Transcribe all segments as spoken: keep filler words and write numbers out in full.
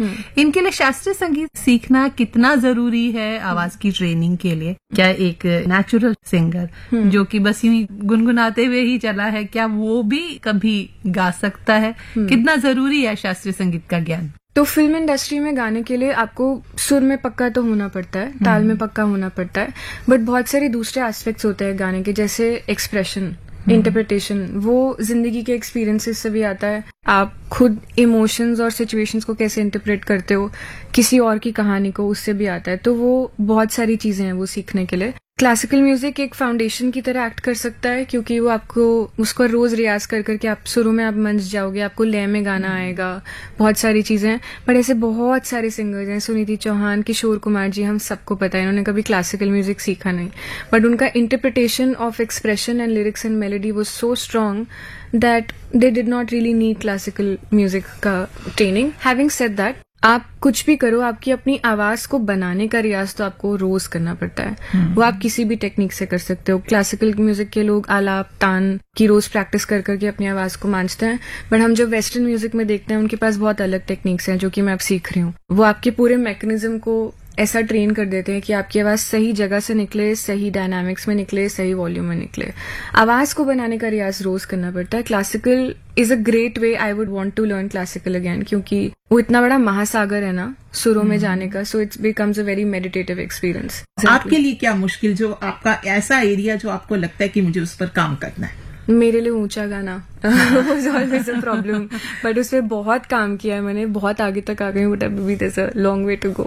इनके लिए शास्त्रीय संगीत सीखना कितना जरूरी है आवाज की ट्रेनिंग के लिए? क्या एक नेचुरल सिंगर जो कि बस यूं ही गुनगुनाते हुए ही चला है, क्या वो भी कभी गा सकता है? कितना जरूरी है शास्त्रीय संगीत का ज्ञान? तो फिल्म इंडस्ट्री में गाने के लिए आपको सुर में पक्का तो होना पड़ता है, ताल में पक्का होना पड़ता है, बट बहुत सारे दूसरे एस्पेक्ट्स होते हैं गाने के, जैसे एक्सप्रेशन, इंटरप्रिटेशन, वो जिंदगी के एक्सपीरियंसेस से भी आता है। आप खुद इमोशंस और सिचुएशंस को कैसे इंटरप्रेट करते हो, किसी और की कहानी को, उससे भी आता है। तो वो बहुत सारी चीजें हैं वो सीखने के लिए। क्लासिकल म्यूजिक एक फाउंडेशन की तरह एक्ट कर सकता है, क्योंकि वो आपको उसको रोज रियाज कर करके आप शुरू में आप मंच जाओगे, आपको लय में गाना आएगा, बहुत सारी चीजें हैं। पर ऐसे बहुत सारे सिंगर्स हैं, सुनीति चौहान, किशोर कुमार जी, हम सबको पता है इन्होंने कभी क्लासिकल म्यूजिक सीखा नहीं, बट उनका interpretation of expression and lyrics and melody was so strong that they did not really need classical music का ट्रेनिंग। हैविंग सेड दैट, आप कुछ भी करो, आपकी अपनी आवाज को बनाने का रियाज तो आपको रोज करना पड़ता है। hmm. वो आप किसी भी टेक्निक से कर सकते हो। क्लासिकल म्यूजिक के लोग आलाप, तान की रोज प्रैक्टिस कर करके अपनी आवाज को मांझते हैं, बट हम जो वेस्टर्न म्यूजिक में देखते हैं उनके पास बहुत अलग टेक्निक्स हैं जो कि मैं अब सीख रही हूँ। वो आपके पूरे मैकेनिज्म को ऐसा ट्रेन कर देते हैं कि आपकी आवाज सही जगह से निकले, सही डायनामिक्स में निकले, सही वॉल्यूम में निकले। आवाज को बनाने का रियाज रोज करना पड़ता है। Classical is a great way, I would want to learn classical again, क्योंकि वो इतना बड़ा महासागर है ना सुरों में जाने का, so it's becomes a very meditative experience. आपके लिए क्या मुश्किल, जो आपका ऐसा एरिया जो आपको लगता है कि मुझे उस पर काम करना है? मेरे लिए ऊंचा गाना was always a problem, but उस पर बहुत काम किया है मैंने, बहुत आगे तक आ गई हूँ, बट अभी there is a long way to go.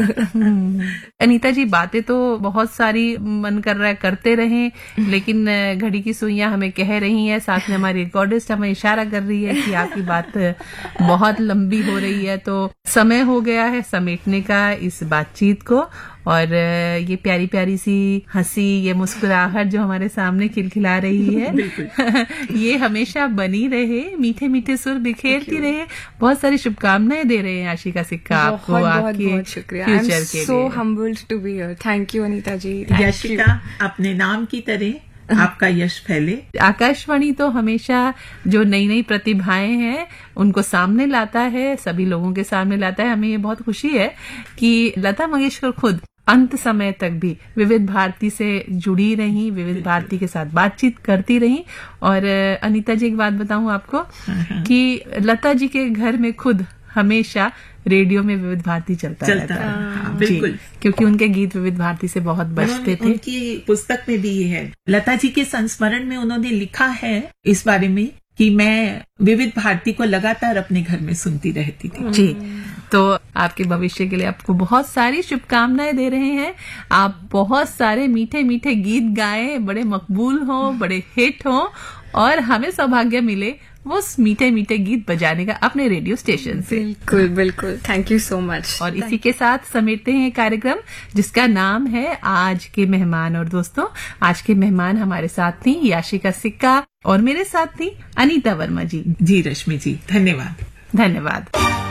Anita जी, बातें तो बहुत सारी मन कर रहा है करते रहें, लेकिन घड़ी की सुइयां हमें कह रही है, साथ में हमारी रिकॉर्डिस्ट हमें इशारा कर रही है कि आपकी बात बहुत लंबी हो रही है, तो समय हो गया है समेटने का इस बातचीत को। और ये प्यारी प्यारी सी हंसी, ये मुस्कुराहट जो हमारे सामने खिलखिला रही है ये हमेशा बनी रहे, मीठे मीठे सुर बिखेरती रहे। बहुत सारी शुभकामनाएं दे रहे हैं आशिका सिक्का आपको, आपके बहुत शुक्रिया। फ्यूचर के लिए। सो humbled to be here. Thank you Anita जी। आशिका, अपने नाम की तरह आपका यश फैले। आकाशवाणी तो हमेशा जो नई नई प्रतिभाएं हैं उनको सामने लाता है, सभी लोगों के सामने लाता है। हमें ये बहुत खुशी है कि लता मंगेशकर खुद अंत समय तक भी विविध भारती से जुड़ी रही, विविध भारती के साथ बातचीत करती रही। और अनीता जी, एक बात बताऊं आपको कि लता जी के घर में खुद हमेशा रेडियो में विविध भारती चलता, चलता रहता है। बिल्कुल, क्योंकि उनके गीत विविध भारती से बहुत बजते थे। उनकी पुस्तक में भी ये है, लता जी के संस्मरण में उन्होंने लिखा है इस बारे में कि मैं विविध भारती को लगातार अपने घर में सुनती रहती थी। जी, तो आपके भविष्य के लिए आपको बहुत सारी शुभकामनाएं दे रहे हैं। आप बहुत सारे मीठे मीठे गीत गाएं, बड़े मकबूल हो, बड़े हिट हो, और हमें सौभाग्य मिले वो मीठे मीठे गीत बजाने का अपने रेडियो स्टेशन से। बिल्कुल बिल्कुल, थैंक यू सो मच। और इसी के साथ समेटते हैं कार्यक्रम जिसका नाम है आज के मेहमान। और दोस्तों, आज के मेहमान हमारे साथ थी आशिका सिक्का और मेरे साथ थी अनीता वर्मा जी। जी रश्मि जी, धन्यवाद। धन्यवाद।